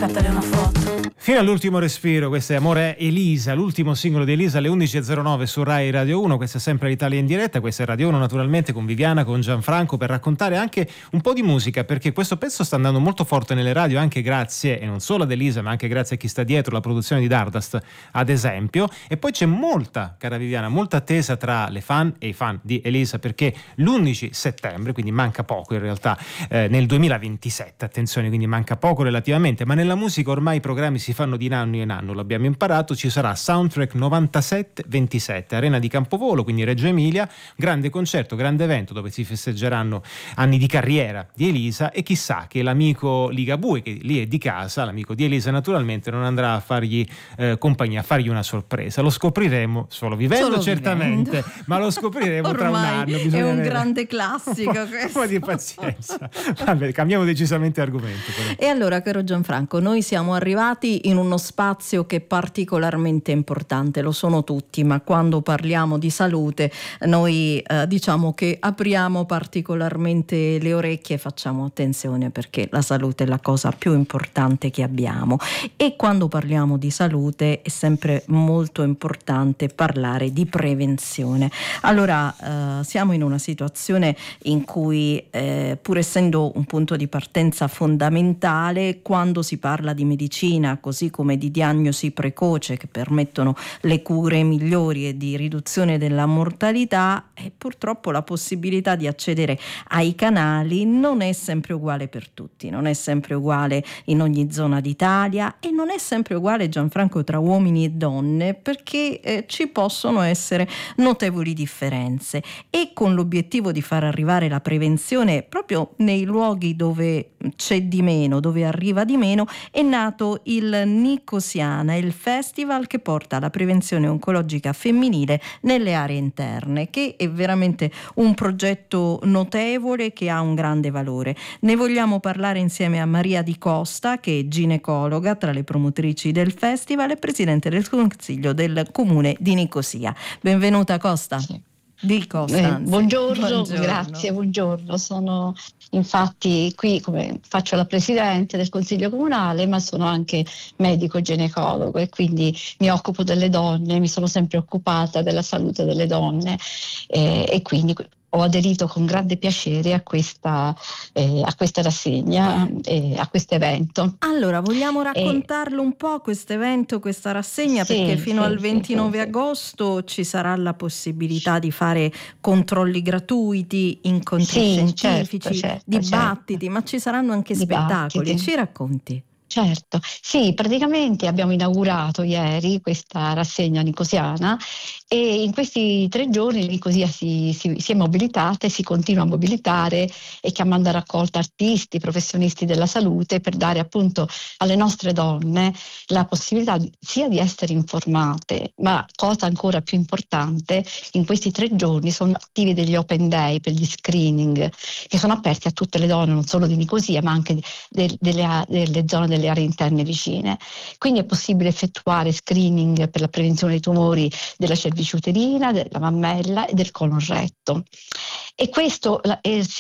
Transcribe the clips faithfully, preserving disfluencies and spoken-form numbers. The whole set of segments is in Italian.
scattare una foto. Fino all'ultimo respiro, questo è Amore Elisa, l'ultimo singolo di Elisa alle undici e zero nove su Rai Radio uno. Questa è sempre l'Italia in diretta, questa è Radio uno naturalmente con Viviana, con Gianfranco, per raccontare anche un po' di musica, perché questo pezzo sta andando molto forte nelle radio anche grazie, e non solo ad Elisa ma anche grazie a chi sta dietro, la produzione di Dardust ad esempio. E poi c'è molta, cara Viviana, molta attesa tra le fan e i fan di Elisa, perché l'undici settembre, quindi manca poco in realtà, eh, nel duemilaventisette, attenzione, quindi manca poco relativamente, ma nella musica ormai i programmi si fanno di anno in anno, l'abbiamo imparato. Ci sarà Soundtrack novantasette ventisette, Arena di Campovolo, quindi Reggio Emilia, grande concerto, grande evento dove si festeggeranno anni di carriera di Elisa, e chissà che l'amico Ligabue, che lì è di casa, l'amico di Elisa naturalmente, non andrà a fargli eh, compagnia, a fargli una sorpresa. Lo scopriremo solo vivendo, solo certamente, vivendo. Ma lo scopriremo tra un anno. È un avere grande classico un po', questo. un po' di pazienza. Vabbè, cambiamo decisamente argomento però. E allora, caro Gianfranco, noi siamo arrivati in uno spazio che è particolarmente importante, lo sono tutti, ma quando parliamo di salute noi eh, diciamo che apriamo particolarmente le orecchie e facciamo attenzione, perché la salute è la cosa più importante che abbiamo, e quando parliamo di salute è sempre molto importante parlare di prevenzione. Allora eh, siamo in una situazione in cui eh, pur essendo un punto di partenza fondamentale, quando si parla di medicina, così come di diagnosi precoce che permettono le cure migliori e di riduzione della mortalità, e purtroppo la possibilità di accedere ai canali non è sempre uguale per tutti, non è sempre uguale in ogni zona d'Italia, e non è sempre uguale, Gianfranco, tra uomini e donne, perché eh, ci possono essere notevoli differenze, e con l'obiettivo di far arrivare la prevenzione proprio nei luoghi dove c'è di meno, dove arriva di meno, è nato il Nicosiana, il festival che porta alla prevenzione oncologica femminile nelle aree interne, che è veramente un progetto notevole che ha un grande valore. Ne vogliamo parlare insieme a Maria Di Costa, che è ginecologa, tra le promotrici del festival e presidente del consiglio del comune di Nicosia. Benvenuta Costa. Sì. Di Costa. Eh, buongiorno, buongiorno, grazie, buongiorno. Sono infatti qui come faccio la presidente del consiglio comunale, ma sono anche medico ginecologo e quindi mi occupo delle donne, mi sono sempre occupata della salute delle donne eh, e quindi ho aderito con grande piacere a questa, eh, a questa rassegna e eh, a questo evento. Allora, vogliamo raccontarlo eh, un po' questo evento, questa rassegna, sì, perché fino sì, al ventinove sì, sì. agosto ci sarà la possibilità di fare controlli gratuiti, incontri sì, scientifici, certo, certo, dibattiti, certo. ma ci saranno anche Dibattiti. spettacoli. Ci racconti? Certo, sì, praticamente abbiamo inaugurato ieri questa rassegna nicosiana e in questi tre giorni Nicosia si, si, si è mobilitata e si continua a mobilitare, e chiamando a raccolta artisti, professionisti della salute, per dare appunto alle nostre donne la possibilità sia di essere informate, ma cosa ancora più importante, in questi tre giorni sono attivi degli open day per gli screening che sono aperti a tutte le donne, non solo di Nicosia ma anche de, delle, delle zone delle aree interne vicine. Quindi è possibile effettuare screening per la prevenzione dei tumori della cervice uterina, della mammella e del colon retto. E questo è,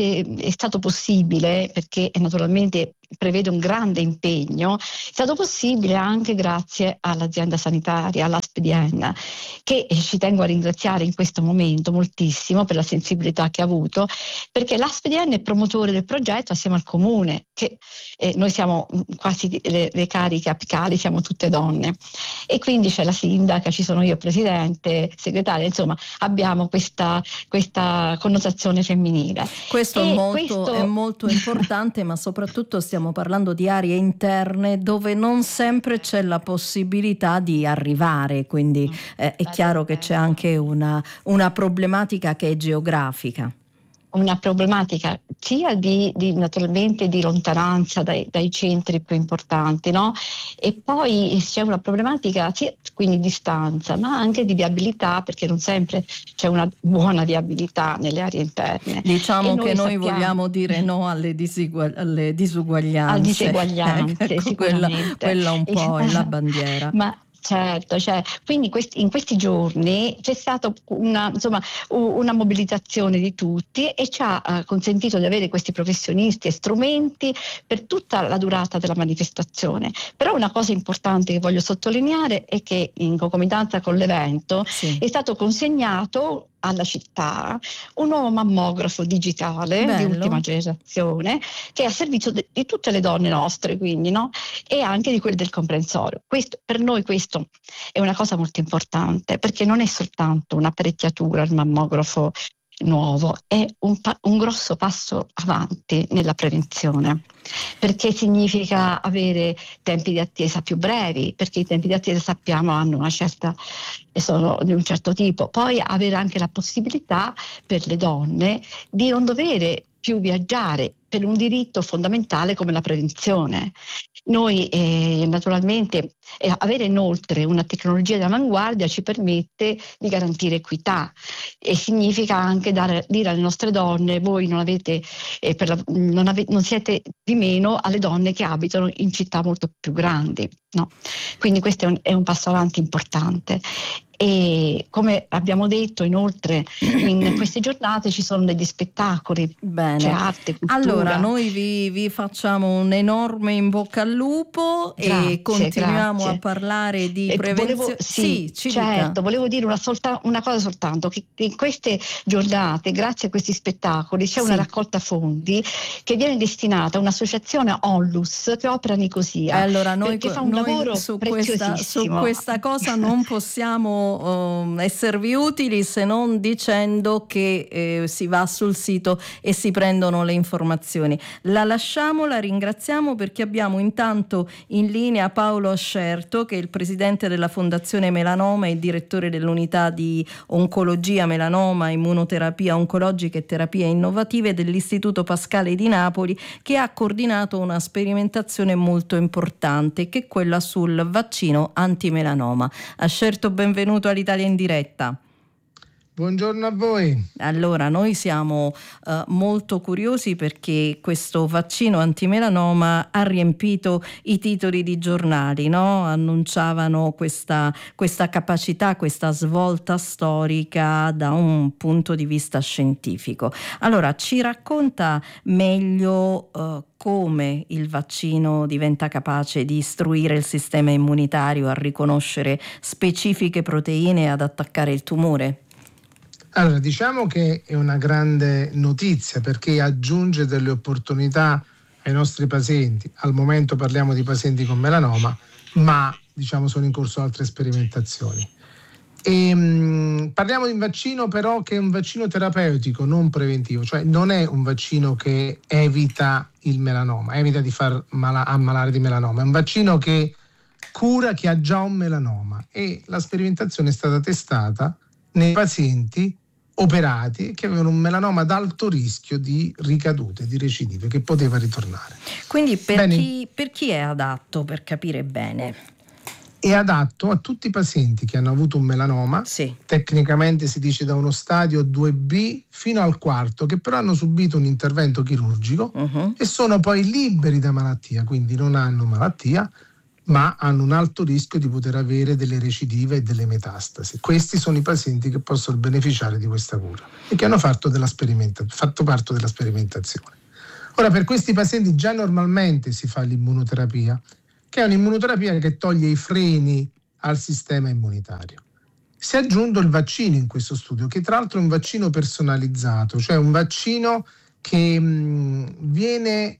è stato possibile perché naturalmente prevede un grande impegno, è stato possibile anche grazie all'azienda sanitaria, all'A S P D N, che ci tengo a ringraziare in questo momento moltissimo per la sensibilità che ha avuto, perché l'A S P D N è promotore del progetto assieme al comune, che eh, noi siamo quasi le, le cariche apicali, siamo tutte donne, e quindi c'è la sindaca, ci sono io presidente, segretaria, insomma abbiamo questa, questa connotazione femminile. Questo è molto, questo è molto importante, ma soprattutto stiamo parlando di aree interne dove non sempre c'è la possibilità di arrivare, quindi eh, è chiaro che c'è anche una, una problematica che è geografica. Una problematica sia di, di naturalmente di lontananza dai, dai centri più importanti, no? E poi c'è una problematica sia quindi distanza, ma anche di viabilità, perché non sempre c'è una buona viabilità nelle aree interne. Diciamo noi che noi sappiamo... vogliamo dire no alle, disigual- alle disuguaglianze. Alle diseguaglianze, ecco, sicuramente. Quella, quella un po' è la bandiera. Ma Certo, cioè, quindi questi, in questi giorni c'è stata una, insomma, una mobilitazione di tutti e ci ha eh, consentito di avere questi professionisti e strumenti per tutta la durata della manifestazione. Però una cosa importante che voglio sottolineare è che in concomitanza con l'evento sì. è stato consegnato alla città un nuovo mammografo digitale Bello. di ultima generazione che è a servizio de- di tutte le donne nostre, quindi, no? E anche di quelle del comprensorio. Questo, per noi questo è una cosa molto importante, perché non è soltanto un'apparecchiatura il mammografo nuovo, è un, pa- un grosso passo avanti nella prevenzione, perché significa avere tempi di attesa più brevi, perché i tempi di attesa sappiamo hanno una certa e sono di un certo tipo, poi avere anche la possibilità per le donne di non dovere più viaggiare per un diritto fondamentale come la prevenzione. Noi eh, naturalmente eh, avere inoltre una tecnologia di avanguardia ci permette di garantire equità e significa anche dare, dire alle nostre donne: voi non avete, eh, per la, non, ave, non siete di meno alle donne che abitano in città molto più grandi, no? Quindi questo è un, è un passo avanti importante. E come abbiamo detto, inoltre in queste giornate ci sono degli spettacoli, Bene. C'è arte, cultura. Allora noi vi, vi facciamo un enorme in bocca al lupo grazie, e continuiamo grazie. a parlare di e prevenzione. Sì, sì certo, dica. volevo dire una, solta, una cosa soltanto, che in queste giornate, grazie a questi spettacoli, c'è sì. una raccolta fondi che viene destinata a un'associazione Onlus che opera a Nicosia, eh, allora noi, perché fa un noi lavoro su preziosissimo. Questa, su questa cosa non possiamo Uh, esservi utili se non dicendo che eh, si va sul sito e si prendono le informazioni. La lasciamo, la ringraziamo perché abbiamo intanto in linea Paolo Ascerto, che è il presidente della Fondazione Melanoma e direttore dell'unità di oncologia, melanoma, immunoterapia oncologica e terapie innovative dell'Istituto Pascale di Napoli, che ha coordinato una sperimentazione molto importante che è quella sul vaccino antimelanoma. Ascerto, benvenuto all'Italia in diretta. Buongiorno a voi. Allora, noi siamo uh, molto curiosi perché questo vaccino antimelanoma ha riempito i titoli di giornali, no? Annunciavano questa, questa capacità, questa svolta storica da un punto di vista scientifico. Allora, ci racconta meglio uh, come il vaccino diventa capace di istruire il sistema immunitario a riconoscere specifiche proteine e ad attaccare il tumore? Allora, diciamo che è una grande notizia perché aggiunge delle opportunità ai nostri pazienti. Al momento parliamo di pazienti con melanoma, ma diciamo sono in corso altre sperimentazioni. E, mh, parliamo di un vaccino però che è un vaccino terapeutico, non preventivo, cioè non è un vaccino che evita il melanoma, evita di far mala- ammalare di melanoma, è un vaccino che cura chi ha già un melanoma e la sperimentazione è stata testata nei pazienti operati che avevano un melanoma ad alto rischio di ricadute, di recidive, che poteva ritornare. Quindi per, chi, per chi è adatto, per capire bene? È adatto a tutti i pazienti che hanno avuto un melanoma, sì. tecnicamente si dice da uno stadio due B fino al quarto, che però hanno subito un intervento chirurgico uh-huh. e sono poi liberi da malattia, quindi non hanno malattia, ma hanno un alto rischio di poter avere delle recidive e delle metastasi. Questi sono i pazienti che possono beneficiare di questa cura e che hanno fatto, della sperimenta- fatto parte della sperimentazione. Ora, per questi pazienti già normalmente si fa l'immunoterapia, che è un'immunoterapia che toglie i freni al sistema immunitario. Si è aggiunto il vaccino in questo studio, che tra l'altro è un vaccino personalizzato, cioè un vaccino che mh, viene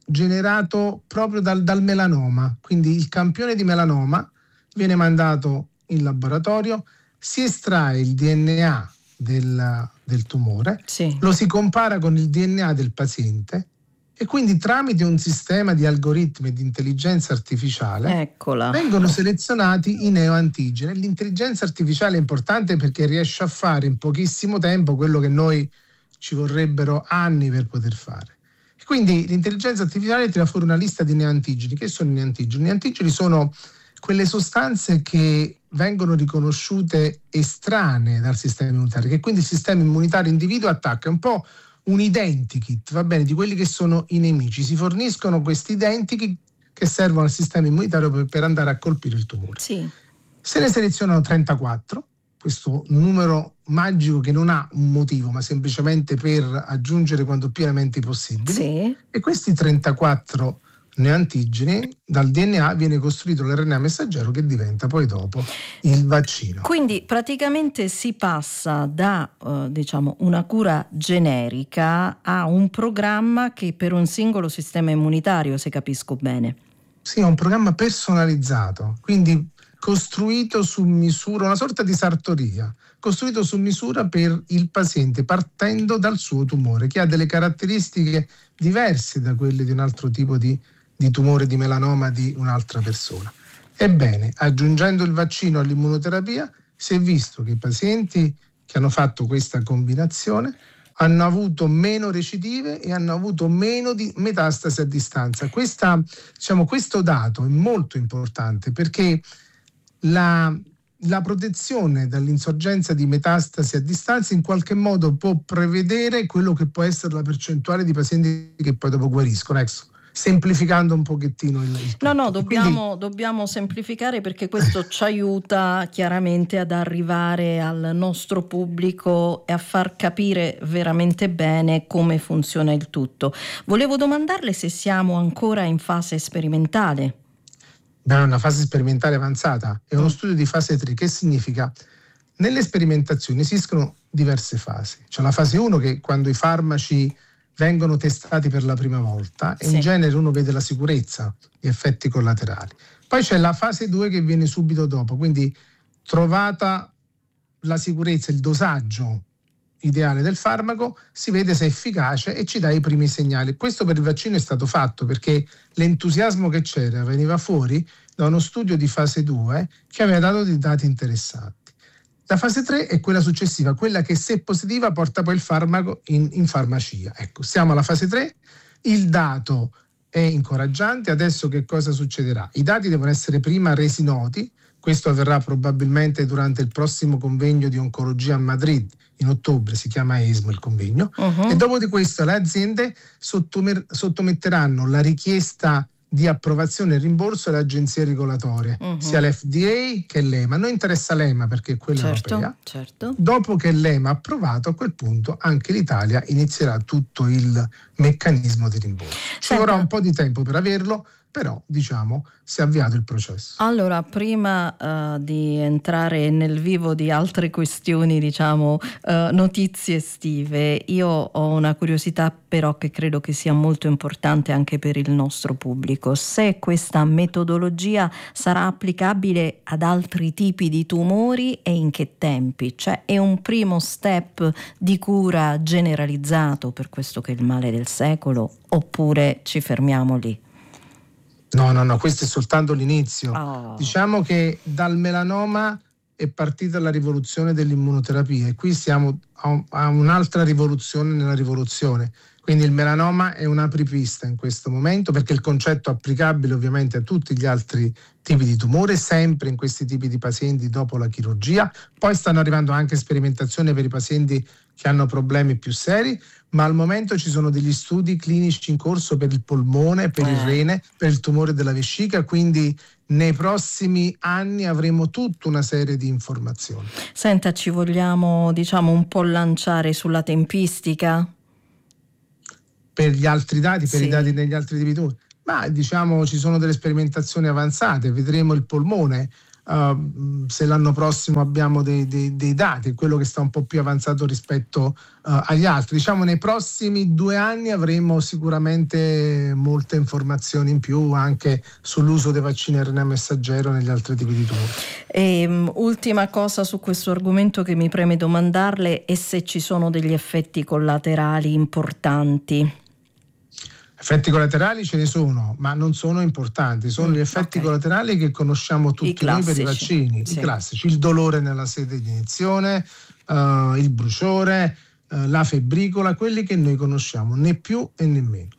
generato proprio dal, dal melanoma, quindi il campione di melanoma viene mandato in laboratorio, si estrae il D N A del, del tumore, sì. lo si compara con il D N A del paziente e quindi tramite un sistema di algoritmi e di intelligenza artificiale Eccola. vengono selezionati i neoantigeni. L'intelligenza artificiale è importante perché riesce a fare in pochissimo tempo quello che noi ci vorrebbero anni per poter fare. Quindi l'intelligenza artificiale tira fuori una lista di neoantigeni. Che sono i neoantigeni? I neoantigeni sono quelle sostanze che vengono riconosciute estranee dal sistema immunitario, che quindi il sistema immunitario individua attacca. È un po' un identikit, va bene, di quelli che sono i nemici. Si forniscono questi identikit che servono al sistema immunitario per, per andare a colpire il tumore. Sì. Se ne selezionano trentaquattro, questo numero magico che non ha un motivo, ma semplicemente per aggiungere quanto più elementi possibili. Sì. E questi trentaquattro neoantigeni, dal D N A viene costruito l'R N A messaggero che diventa poi dopo il vaccino. Quindi praticamente si passa da eh, diciamo una cura generica a un programma che per un singolo sistema immunitario, se capisco bene. Sì, è un programma personalizzato, quindi costruito su misura, una sorta di sartoria, costruito su misura per il paziente partendo dal suo tumore, che ha delle caratteristiche diverse da quelle di un altro tipo di, di tumore di melanoma di un'altra persona. Ebbene, aggiungendo il vaccino all'immunoterapia, si è visto che i pazienti che hanno fatto questa combinazione hanno avuto meno recidive e hanno avuto meno di metastasi a distanza. Questa, diciamo, questo dato è molto importante perché La, la protezione dall'insorgenza di metastasi a distanza in qualche modo può prevedere quello che può essere la percentuale di pazienti che poi dopo guariscono, ecco, semplificando un pochettino il, il No, no, dobbiamo, Quindi, dobbiamo semplificare perché questo ci aiuta chiaramente ad arrivare al nostro pubblico e a far capire veramente bene come funziona il tutto. Volevo domandarle se siamo ancora in fase sperimentale. È una fase sperimentale avanzata, è uno studio di fase tre, che significa nelle sperimentazioni esistono diverse fasi. C'è la fase uno che quando i farmaci vengono testati per la prima volta e sì. in genere uno vede la sicurezza, gli effetti collaterali. Poi c'è la fase due che viene subito dopo, quindi trovata la sicurezza, il dosaggio ideale del farmaco, si vede se è efficace e ci dà i primi segnali. Questo per il vaccino è stato fatto perché l'entusiasmo che c'era veniva fuori da uno studio di fase due che aveva dato dei dati interessanti. La fase tre è quella successiva, quella che se positiva porta poi il farmaco in, in farmacia. Ecco, siamo alla fase tre, il dato è incoraggiante. Adesso che cosa succederà? I dati devono essere prima resi noti. Questo avverrà probabilmente durante il prossimo convegno di oncologia a Madrid in ottobre, si chiama ESMO il convegno, uh-huh. E dopo di questo le aziende sottomer- sottometteranno la richiesta di approvazione e rimborso alle agenzie regolatorie, uh-huh. sia l'F D A che l'E M A. Non interessa l'E M A perché è quella certo, europea. Certo. Dopo che l'E M A ha approvato, a quel punto anche l'Italia inizierà tutto il meccanismo di rimborso. Ci vorrà un po' di tempo per averlo, però diciamo si è avviato il processo. Allora, prima uh, di entrare nel vivo di altre questioni, diciamo uh, notizie estive, io ho una curiosità però che credo che sia molto importante anche per il nostro pubblico: se questa metodologia sarà applicabile ad altri tipi di tumori e in che tempi, cioè è un primo step di cura generalizzato per questo che è il male del secolo, oppure ci fermiamo lì? No, no, no, questo è soltanto l'inizio. Oh. Diciamo che dal melanoma è partita la rivoluzione dell'immunoterapia e qui siamo a, a un'altra rivoluzione nella rivoluzione. Quindi il melanoma è un'apripista in questo momento perché il concetto è applicabile ovviamente a tutti gli altri tipi di tumore, sempre in questi tipi di pazienti dopo la chirurgia. Poi stanno arrivando anche sperimentazioni per i pazienti che hanno problemi più seri, ma al momento ci sono degli studi clinici in corso per il polmone, per eh. il rene, per il tumore della vescica, quindi nei prossimi anni avremo tutta una serie di informazioni. Senta, ci vogliamo diciamo un po' lanciare sulla tempistica? Per gli altri dati, per sì. i dati degli altri tipi di tumori? Ma diciamo ci sono delle sperimentazioni avanzate, vedremo il polmone. Uh, se l'anno prossimo abbiamo dei, dei, dei dati, quello che sta un po' più avanzato rispetto uh, agli altri. Diciamo nei prossimi due anni avremo sicuramente molte informazioni in più anche sull'uso dei vaccini R N A messaggero negli altri tipi di tumori. E, um, ultima cosa su questo argomento che mi preme domandarle è se ci sono degli effetti collaterali importanti. Effetti collaterali ce ne sono, ma non sono importanti, sono mm, gli effetti okay. collaterali che conosciamo tutti noi per i vaccini, sì. i classici, il dolore nella sede di iniezione, uh, il bruciore, uh, la febbricola, quelli che noi conosciamo, né più e né meno.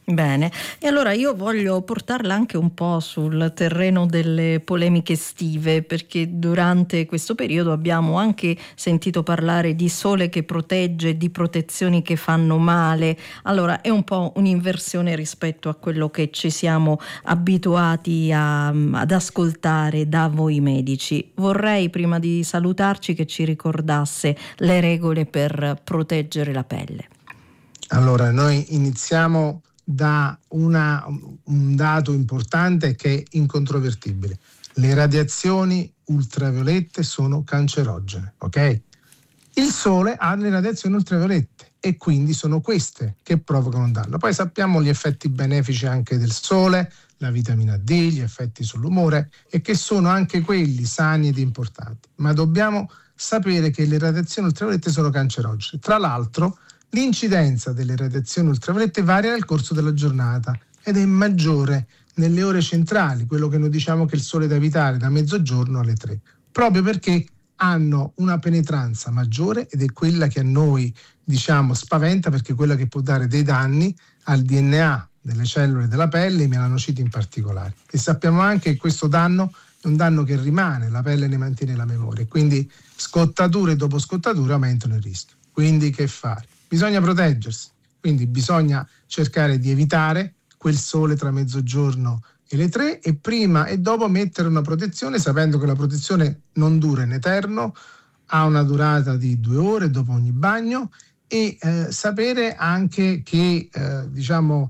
Bene, e allora io voglio portarla anche un po' sul terreno delle polemiche estive, perché durante questo periodo abbiamo anche sentito parlare di sole che protegge, di protezioni che fanno male. Allora è un po' un'inversione rispetto a quello che ci siamo abituati a, ad ascoltare da voi medici. Vorrei, prima di salutarci, che ci ricordasse le regole per proteggere la pelle. Allora, noi iniziamo da una, un dato importante che è incontrovertibile. Le radiazioni ultraviolette sono cancerogene, ok? Il sole ha le radiazioni ultraviolette e quindi sono queste che provocano un danno. Poi sappiamo gli effetti benefici anche del sole, la vitamina D, gli effetti sull'umore, e che sono anche quelli sani ed importanti. Ma dobbiamo sapere che le radiazioni ultraviolette sono cancerogene. Tra l'altro, l'incidenza delle radiazioni ultraviolette varia nel corso della giornata ed è maggiore nelle ore centrali, quello che noi diciamo che è il sole da evitare, da mezzogiorno alle tre, proprio perché hanno una penetranza maggiore ed è quella che a noi diciamo spaventa, perché è quella che può dare dei danni al D N A delle cellule della pelle, i melanociti in particolare. E sappiamo anche che questo danno è un danno che rimane, la pelle ne mantiene la memoria, quindi scottature dopo scottature aumentano il rischio. Quindi che fare? Bisogna proteggersi, quindi bisogna cercare di evitare quel sole tra mezzogiorno e le tre, e prima e dopo mettere una protezione, sapendo che la protezione non dura in eterno, ha una durata di due ore dopo ogni bagno, e eh, sapere anche che eh, diciamo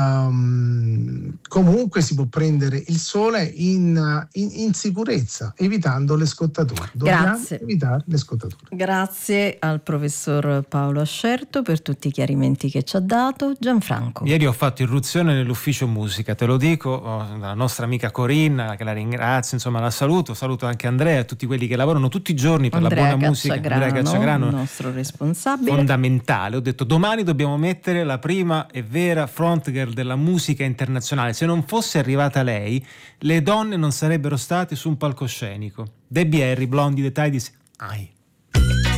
Um, comunque si può prendere il sole in, in, in sicurezza, evitando le scottature. Dobbiamo Grazie. evitare le scottature. Grazie al professor Paolo Ascerto per tutti i chiarimenti che ci ha dato. Gianfranco. Ieri ho fatto irruzione nell'ufficio musica, te lo dico, oh, la nostra amica Corinna, che la ringrazio, insomma la saluto, saluto anche Andrea e tutti quelli che lavorano tutti i giorni per Andrea la buona musica. Andrea Cacciagrano, il nostro responsabile. Fondamentale. Ho detto domani dobbiamo mettere la prima e vera frontgirl della musica internazionale. Se non fosse arrivata lei, le donne non sarebbero state su un palcoscenico. Debbie Harry, Blondie, The Tidies, ai.